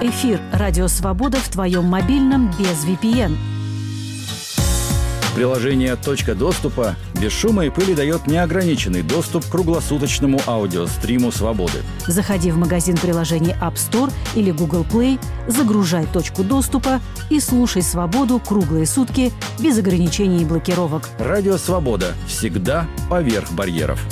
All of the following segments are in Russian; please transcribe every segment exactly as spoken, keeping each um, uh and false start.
Эфир «Радио Свобода» в твоем мобильном без ви пи эн. Приложение «Точка доступа» без шума и пыли дает неограниченный доступ к круглосуточному аудиостриму «Свободы». Заходи в магазин приложений App Store или Google Play, загружай «Точку доступа» и слушай «Свободу» круглые сутки без ограничений и блокировок. Радио «Свобода» всегда поверх барьеров.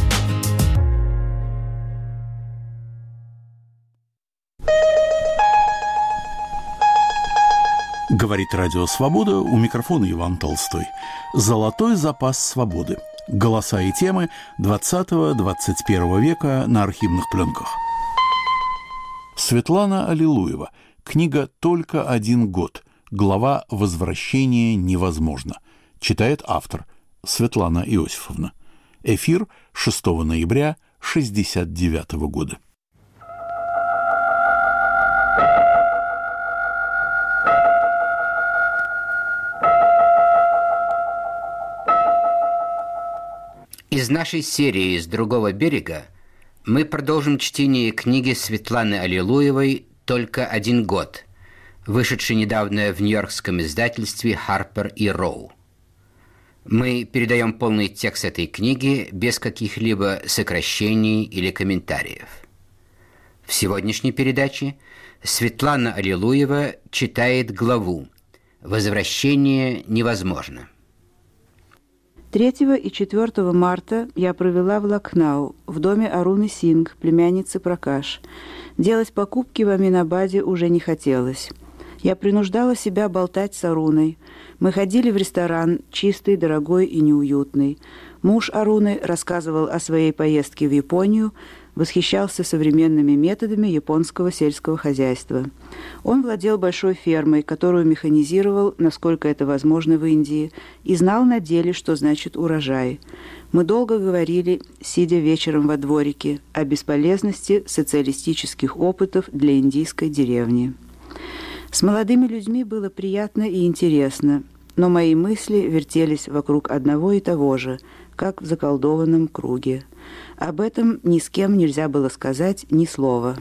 Говорит Радио Свобода, у микрофона Иван Толстой. Золотой запас свободы. Голоса и темы двадцатого-двадцать первого века на архивных пленках. Светлана Аллилуева. Книга «Только один год». Глава «Возвращение невозможно». Читает автор Светлана Иосифовна. Эфир шестого ноября шестьдесят девятого года. Из нашей серии «С другого берега» мы продолжим чтение книги Светланы Аллилуевой «Только один год», вышедшей недавно в нью-йоркском издательстве Harper и Row. Мы передаем полный текст этой книги без каких-либо сокращений или комментариев. В сегодняшней передаче Светлана Аллилуева читает главу «Возвращение невозможно». третьего и четвёртого марта я провела в Лакхнау, в доме Аруны Сингх, племянницы Пракаш. Делать покупки в Аминабаде уже не хотелось. Я принуждала себя болтать с Аруной. Мы ходили в ресторан, чистый, дорогой и неуютный. Муж Аруны рассказывал о своей поездке в Японию, восхищался современными методами японского сельского хозяйства. Он владел большой фермой, которую механизировал, насколько это возможно в Индии, и знал на деле, что значит урожай. Мы долго говорили, сидя вечером во дворике, о бесполезности социалистических опытов для индийской деревни. С молодыми людьми было приятно и интересно, но мои мысли вертелись вокруг одного и того же, как в заколдованном круге. Об этом ни с кем нельзя было сказать ни слова.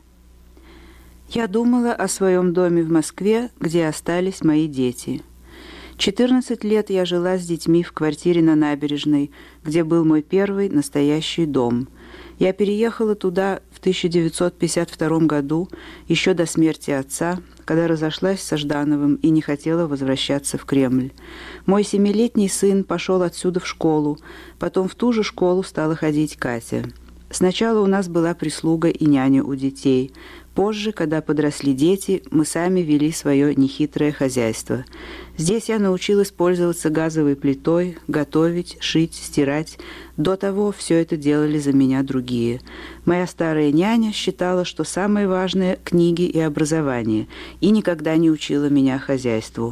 Я думала о своем доме в Москве, где остались мои дети. четырнадцать лет я жила с детьми в квартире на Набережной, где был мой первый настоящий дом. Я переехала туда в тысяча девятьсот пятьдесят втором году, еще до смерти отца, когда разошлась со Ждановым и не хотела возвращаться в Кремль. Мой семилетний сын пошел отсюда в школу, потом в ту же школу стала ходить Катя. Сначала у нас была прислуга и няня у детей. Позже, когда подросли дети, мы сами вели свое нехитрое хозяйство. Здесь я научилась пользоваться газовой плитой, готовить, шить, стирать. До того все это делали за меня другие. Моя старая няня считала, что самое важное – книги и образование, и никогда не учила меня хозяйству.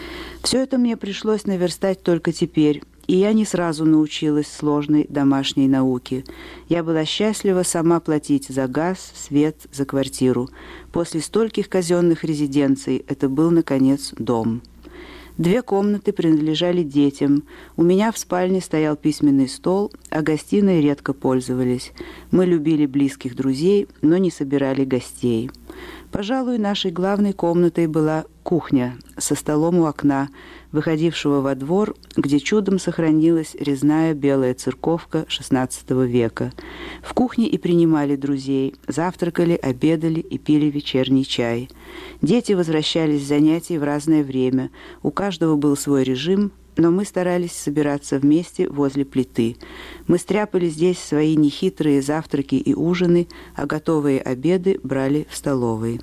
Все это мне пришлось наверстать только теперь, и я не сразу научилась сложной домашней науке. Я была счастлива сама платить за газ, свет, за квартиру. После стольких казенных резиденций это был, наконец, дом. Две комнаты принадлежали детям. У меня в спальне стоял письменный стол, а гостиной редко пользовались. Мы любили близких друзей, но не собирали гостей. Пожалуй, нашей главной комнатой была кухня со столом у окна, выходившего во двор, где чудом сохранилась резная белая церковка шестнадцатого века. В кухне и принимали друзей, завтракали, обедали и пили вечерний чай. Дети возвращались с занятий в разное время, у каждого был свой режим, но мы старались собираться вместе возле плиты. Мы стряпали здесь свои нехитрые завтраки и ужины, а готовые обеды брали в столовой.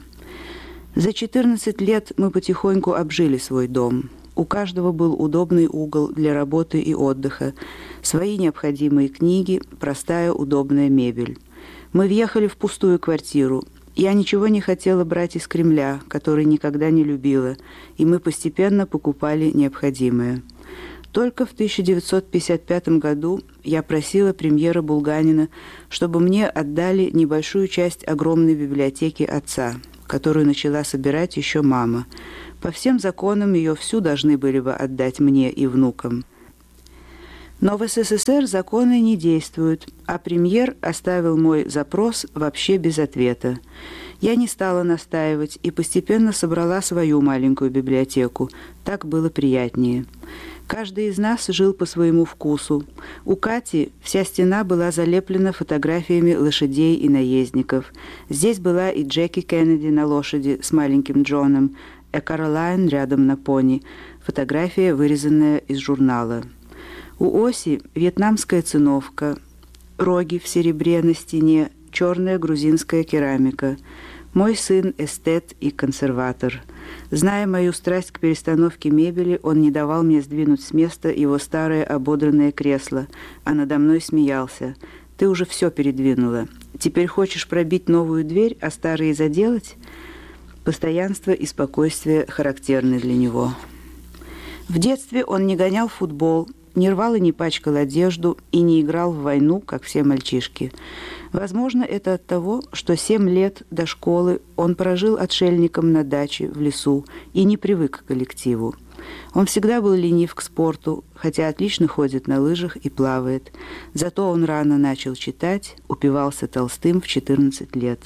За четырнадцать лет мы потихоньку обжили свой дом. У каждого был удобный угол для работы и отдыха, свои необходимые книги, простая удобная мебель. Мы въехали в пустую квартиру. Я ничего не хотела брать из Кремля, который никогда не любила, и мы постепенно покупали необходимое. Только в тысяча девятьсот пятьдесят пятом году я просила премьера Булганина, чтобы мне отдали небольшую часть огромной библиотеки отца, которую начала собирать еще мама. По всем законам ее всю должны были бы отдать мне и внукам. Но в СССР законы не действуют, а премьер оставил мой запрос вообще без ответа. Я не стала настаивать и постепенно собрала свою маленькую библиотеку. Так было приятнее. Каждый из нас жил по своему вкусу. У Кати вся стена была залеплена фотографиями лошадей и наездников. Здесь была и Джеки Кеннеди на лошади с маленьким Джоном, и Каролайн рядом на пони. Фотография, вырезанная из журнала. У Оси вьетнамская циновка, роги в серебре на стене, черная грузинская керамика. Мой сын – эстет и консерватор. Зная мою страсть к перестановке мебели, он не давал мне сдвинуть с места его старое ободранное кресло, а надо мной смеялся. «Ты уже все передвинула. Теперь хочешь пробить новую дверь, а старые заделать?» Постоянство и спокойствие характерны для него. В детстве он не гонял в футбол, не рвал и не пачкал одежду и не играл в войну, как все мальчишки. Возможно, это от того, что семь лет до школы он прожил отшельником на даче в лесу и не привык к коллективу. Он всегда был ленив к спорту, хотя отлично ходит на лыжах и плавает. Зато он рано начал читать, упивался Толстым в четырнадцать лет.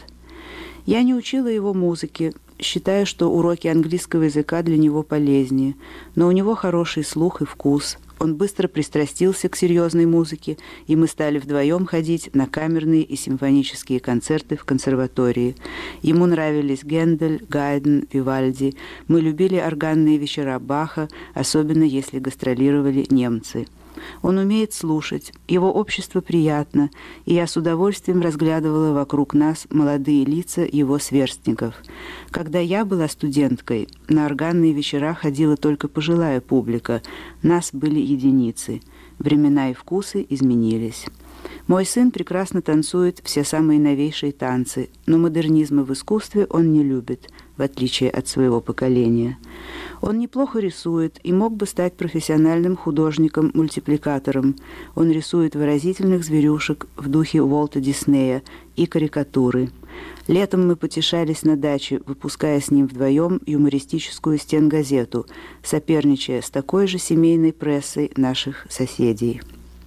Я не учила его музыке, считая, что уроки английского языка для него полезнее, но у него хороший слух и вкус. Он быстро пристрастился к серьезной музыке, и мы стали вдвоем ходить на камерные и симфонические концерты в консерватории. Ему нравились Гендель, Гайден, Вивальди. Мы любили органные вечера Баха, особенно если гастролировали немцы. Он умеет слушать, его общество приятно, и я с удовольствием разглядывала вокруг нас молодые лица его сверстников. Когда я была студенткой, на органные вечера ходила только пожилая публика, нас были единицы. Времена и вкусы изменились. Мой сын прекрасно танцует все самые новейшие танцы, но модернизма в искусстве он не любит, в отличие от своего поколения. Он неплохо рисует и мог бы стать профессиональным художником-мультипликатором. Он рисует выразительных зверюшек в духе Уолта Диснея и карикатуры. Летом мы потешались на даче, выпуская с ним вдвоем юмористическую стенгазету, соперничая с такой же семейной прессой наших соседей.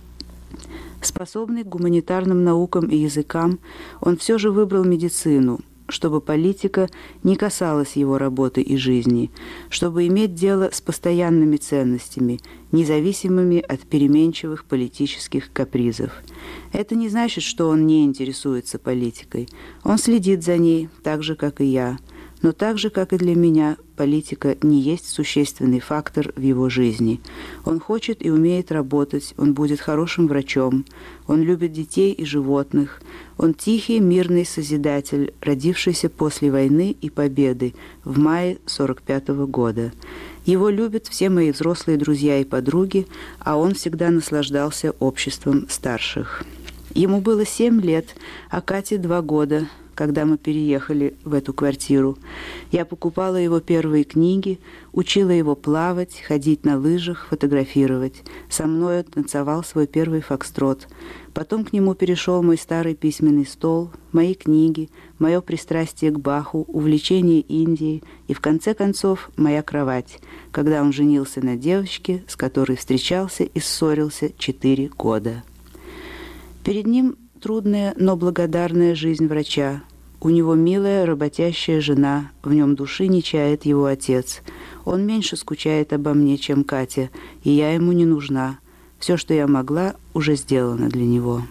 Способный к гуманитарным наукам и языкам, он все же выбрал медицину, чтобы политика не касалась его работы и жизни, чтобы иметь дело с постоянными ценностями, независимыми от переменчивых политических капризов. Это не значит, что он не интересуется политикой. Он следит за ней, так же, как и я. Но так же, как и для меня, политика не есть существенный фактор в его жизни. Он хочет и умеет работать, он будет хорошим врачом, он любит детей и животных. Он тихий, мирный созидатель, родившийся после войны и победы в мае сорок пятого года. Его любят все мои взрослые друзья и подруги, а он всегда наслаждался обществом старших. Ему было семь лет, а Кате два года, когда мы переехали в эту квартиру. Я покупала его первые книги, учила его плавать, ходить на лыжах, фотографировать. Со мной он танцевал свой первый фокстрот. Потом к нему перешел мой старый письменный стол, мои книги, мое пристрастие к Баху, увлечение Индией и, в конце концов, моя кровать, когда он женился на девочке, с которой встречался и ссорился четыре года. Перед ним трудная, но благодарная жизнь врача. У него милая, работящая жена, в нем души не чает его отец. Он меньше скучает обо мне, чем Катя, и я ему не нужна. Все, что я могла, уже сделано для него.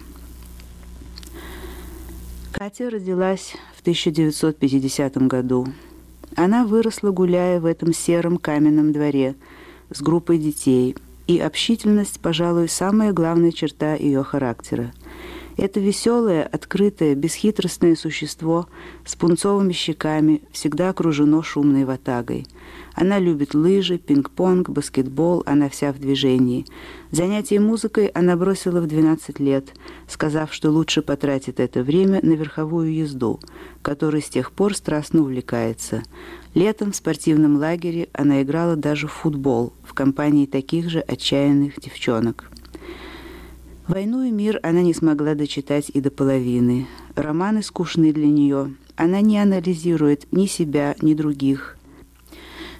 Катя родилась в тысяча девятьсот пятидесятом году. Она выросла, гуляя в этом сером каменном дворе с группой детей, и общительность, пожалуй, самая главная черта ее характера. Это веселое, открытое, бесхитростное существо с пунцовыми щеками всегда окружено шумной ватагой. Она любит лыжи, пинг-понг, баскетбол, она вся в движении. Занятия музыкой она бросила в двенадцать лет, сказав, что лучше потратит это время на верховую езду, которой с тех пор страстно увлекается. Летом в спортивном лагере она играла даже в футбол в компании таких же отчаянных девчонок. «Войну и мир» она не смогла дочитать и до половины. Романы скучны для нее. Она не анализирует ни себя, ни других.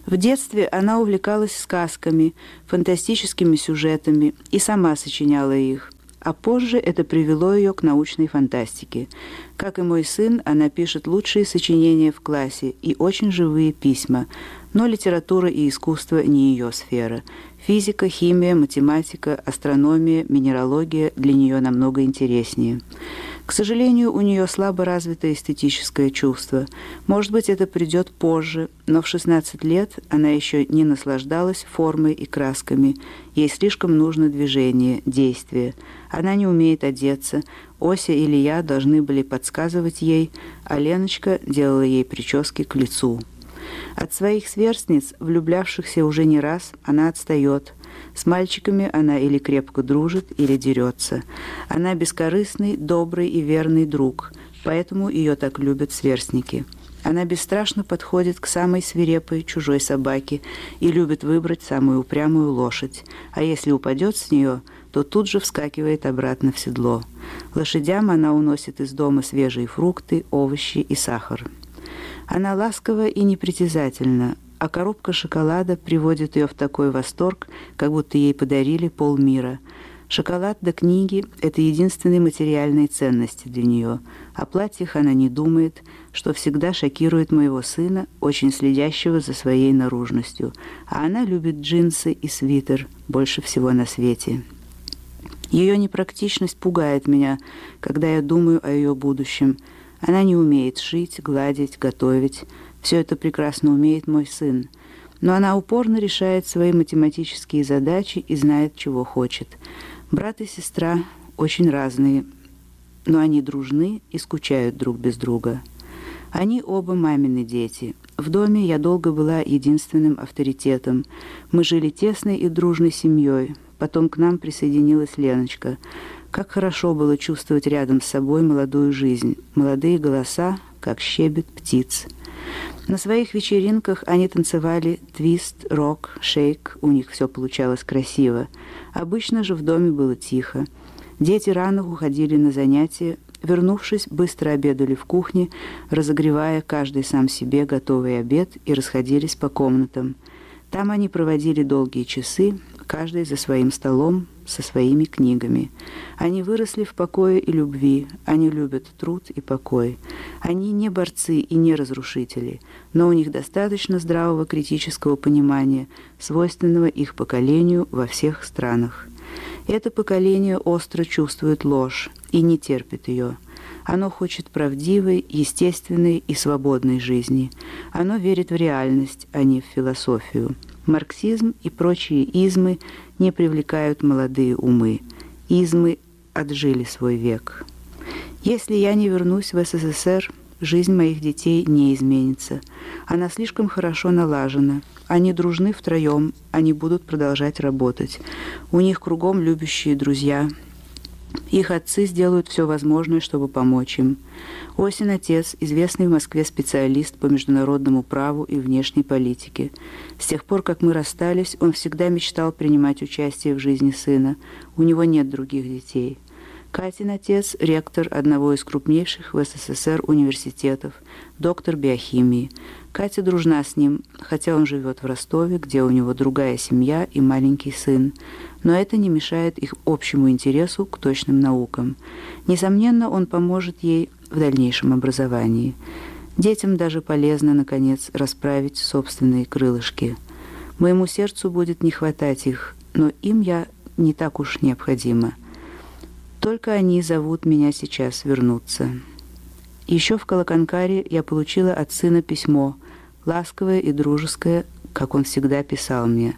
В детстве она увлекалась сказками, фантастическими сюжетами и сама сочиняла их. А позже это привело ее к научной фантастике. Как и мой сын, она пишет лучшие сочинения в классе и очень живые письма. Но литература и искусство не ее сфера. Физика, химия, математика, астрономия, минералогия для нее намного интереснее. К сожалению, у нее слабо развито эстетическое чувство. Может быть, это придет позже, но в шестнадцать лет она еще не наслаждалась формой и красками. Ей слишком нужно движение, действие. Она не умеет одеться. Ося или я должны были подсказывать ей, а Леночка делала ей прически к лицу. От своих сверстниц, влюблявшихся уже не раз, она отстает. С мальчиками она или крепко дружит, или дерется. Она бескорыстный, добрый и верный друг, поэтому ее так любят сверстники. Она бесстрашно подходит к самой свирепой чужой собаке и любит выбрать самую упрямую лошадь, а если упадет с нее, то тут же вскакивает обратно в седло. Лошадям она уносит из дома свежие фрукты, овощи и сахар. Она ласкова и непритязательна, а коробка шоколада приводит ее в такой восторг, как будто ей подарили полмира. Шоколад до книги – это единственные материальные ценности для нее. О платьях она не думает, что всегда шокирует моего сына, очень следящего за своей наружностью. А она любит джинсы и свитер больше всего на свете. Ее непрактичность пугает меня, когда я думаю о ее будущем. Она не умеет шить, гладить, готовить. Все это прекрасно умеет мой сын. Но она упорно решает свои математические задачи и знает, чего хочет. Брат и сестра очень разные, но они дружны и скучают друг без друга. Они оба мамины дети. В доме я долго была единственным авторитетом. Мы жили тесной и дружной семьей. Потом к нам присоединилась Леночка. Как хорошо было чувствовать рядом с собой молодую жизнь, молодые голоса, как щебет птиц. На своих вечеринках они танцевали твист, рок, шейк, у них все получалось красиво. Обычно же в доме было тихо. Дети рано уходили на занятия, вернувшись, быстро обедали в кухне, разогревая каждый сам себе готовый обед и расходились по комнатам. Там они проводили долгие часы, каждый за своим столом, со своими книгами. Они выросли в покое и любви, они любят труд и покой. Они не борцы и не разрушители, но у них достаточно здравого критического понимания, свойственного их поколению во всех странах. Это поколение остро чувствует ложь и не терпит ее. Оно хочет правдивой, естественной и свободной жизни. Оно верит в реальность, а не в философию. Марксизм и прочие измы не привлекают молодые умы. Измы отжили свой век. Если я не вернусь в СССР, жизнь моих детей не изменится. Она слишком хорошо налажена. Они дружны втроем, они будут продолжать работать. У них кругом любящие друзья. Их отцы сделают все возможное, чтобы помочь им. Осин отец – известный в Москве специалист по международному праву и внешней политике. С тех пор, как мы расстались, он всегда мечтал принимать участие в жизни сына. У него нет других детей. Катин отец – ректор одного из крупнейших в СССР университетов, доктор биохимии. Катя дружна с ним, хотя он живет в Ростове, где у него другая семья и маленький сын. Но это не мешает их общему интересу к точным наукам. Несомненно, он поможет ей в дальнейшем образовании. Детям даже полезно, наконец, расправить собственные крылышки. Моему сердцу будет не хватать их, но им я не так уж необходима. Только они зовут меня сейчас вернуться. Еще в Калаканкаре я получила от сына письмо, ласковое и дружеское, как он всегда писал мне.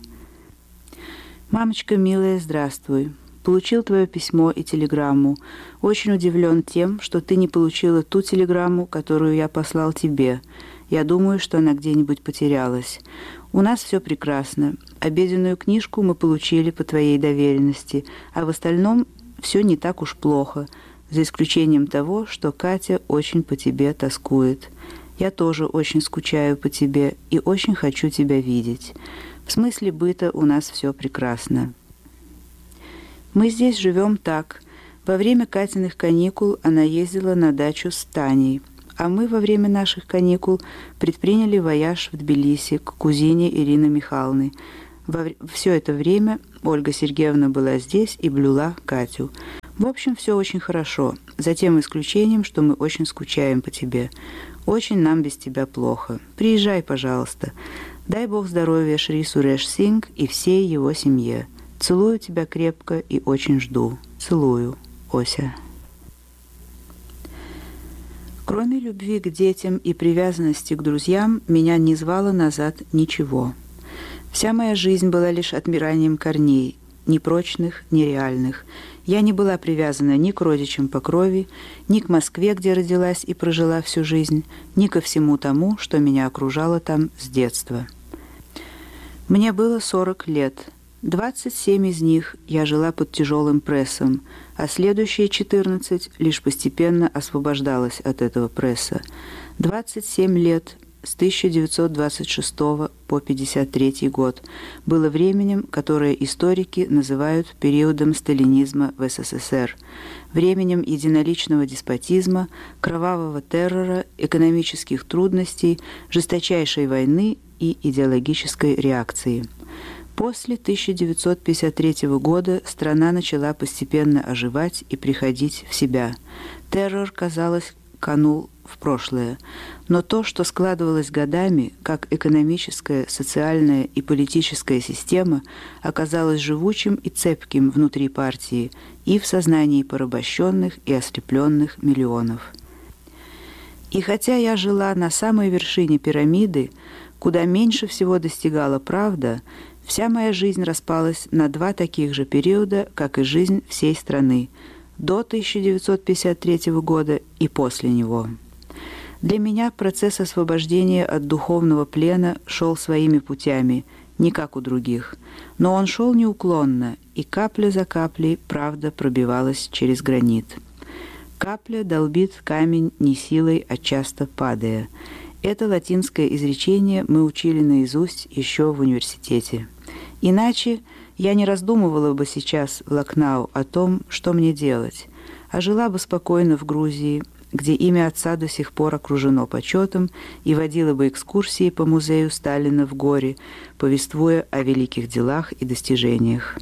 «Мамочка, милая, здравствуй. Получил твое письмо и телеграмму. Очень удивлен тем, что ты не получила ту телеграмму, которую я послал тебе. Я думаю, что она где-нибудь потерялась. У нас все прекрасно. Обеденную книжку мы получили по твоей доверенности, а в остальном все не так уж плохо, за исключением того, что Катя очень по тебе тоскует. Я тоже очень скучаю по тебе и очень хочу тебя видеть. В смысле быта у нас все прекрасно. Мы здесь живем так. Во время Катиных каникул она ездила на дачу с Таней. А мы во время наших каникул предприняли вояж в Тбилиси к кузине Ирины Михайловны. Во все это время Ольга Сергеевна была здесь и блюла Катю. В общем, все очень хорошо, за тем исключением, что мы очень скучаем по тебе. Очень нам без тебя плохо. Приезжай, пожалуйста. Дай Бог здоровья Шри Суреш Сингх и всей его семье. Целую тебя крепко и очень жду. Целую. Ося. Кроме любви к детям и привязанности к друзьям, меня не звало назад ничего. Вся моя жизнь была лишь отмиранием корней, ни прочных, ни реальных. Я не была привязана ни к родичам по крови, ни к Москве, где родилась и прожила всю жизнь, ни ко всему тому, что меня окружало там с детства. Мне было сорок лет. двадцать семь из них я жила под тяжелым прессом, а следующие четырнадцать лишь постепенно освобождалась от этого пресса. двадцать семь лет с тысяча девятьсот двадцать шестого по пятьдесят третий год было временем, которое историки называют периодом сталинизма в СССР, временем единоличного деспотизма, кровавого террора, экономических трудностей, жесточайшей войны и идеологической реакции. После тысяча девятьсот пятьдесят третьего года страна начала постепенно оживать и приходить в себя. Террор, казалось, канул в прошлое. Но то, что складывалось годами, как экономическая, социальная и политическая система, оказалось живучим и цепким внутри партии и в сознании порабощенных и ослепленных миллионов. И хотя я жила на самой вершине пирамиды, куда меньше всего достигала правда, вся моя жизнь распалась на два таких же периода, как и жизнь всей страны, до тысяча девятьсот пятьдесят третьего года и после него. Для меня процесс освобождения от духовного плена шел своими путями, не как у других, но он шел неуклонно, и капля за каплей правда пробивалась через гранит. Капля долбит камень не силой, а часто падая. Это латинское изречение мы учили наизусть еще в университете. Иначе я не раздумывала бы сейчас в Лакнау о том, что мне делать, а жила бы спокойно в Грузии, где имя отца до сих пор окружено почетом, и водила бы экскурсии по музею Сталина в Горе, повествуя о великих делах и достижениях.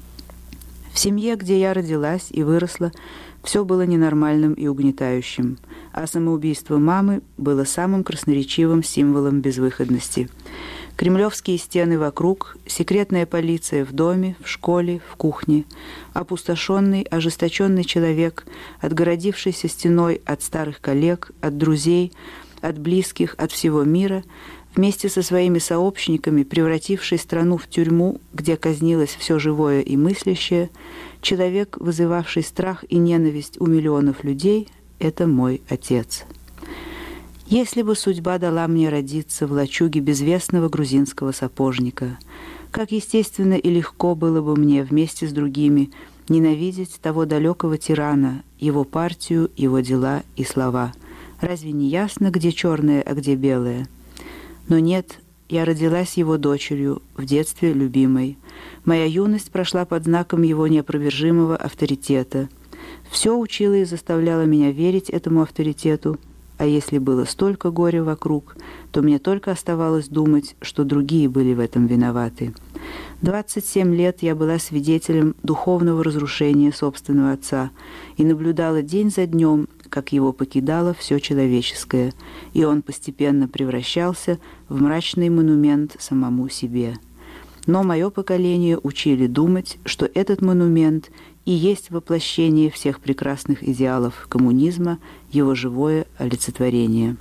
В семье, где я родилась и выросла, все было ненормальным и угнетающим, а самоубийство мамы было самым красноречивым символом безвыходности. Кремлевские стены вокруг, секретная полиция в доме, в школе, в кухне, опустошенный, ожесточенный человек, отгородившийся стеной от старых коллег, от друзей, от близких, от всего мира, вместе со своими сообщниками, превративший страну в тюрьму, где казнилось все живое и мыслящее, человек, вызывавший страх и ненависть у миллионов людей, это мой отец. Если бы судьба дала мне родиться в лачуге безвестного грузинского сапожника, как естественно и легко было бы мне вместе с другими ненавидеть того далекого тирана, его партию, его дела и слова. Разве не ясно, где черное, а где белое? Но нет, я родилась его дочерью, в детстве любимой. Моя юность прошла под знаком его неопровержимого авторитета. Все учило и заставляло меня верить этому авторитету, а если было столько горя вокруг, то мне только оставалось думать, что другие были в этом виноваты. двадцать семь лет я была свидетелем духовного разрушения собственного отца и наблюдала день за днем, как его покидало все человеческое, и он постепенно превращался в мрачный монумент самому себе. Но мое поколение учили думать, что этот монумент и есть воплощение всех прекрасных идеалов коммунизма, его живое олицетворение.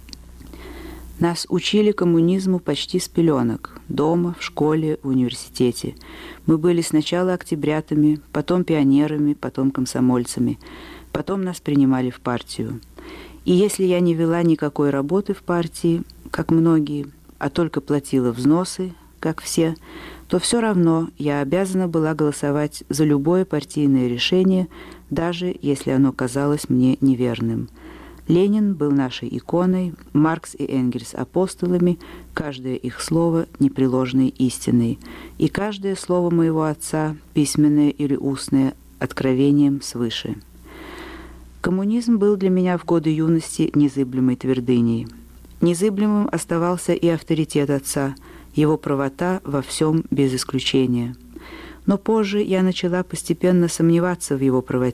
Нас учили коммунизму почти с пеленок, дома, в школе, в университете. Мы были сначала октябрятами, потом пионерами, потом комсомольцами. Потом нас принимали в партию. И если я не вела никакой работы в партии, как многие, а только платила взносы, как все, то все равно я обязана была голосовать за любое партийное решение, даже если оно казалось мне неверным. Ленин был нашей иконой, Маркс и Энгельс – апостолами, каждое их слово – непреложной истиной, и каждое слово моего отца, письменное или устное, откровением свыше. Коммунизм был для меня в годы юности незыблемой твердыней. Незыблемым оставался и авторитет отца, его правота во всем без исключения. Но позже я начала постепенно сомневаться в его правоте.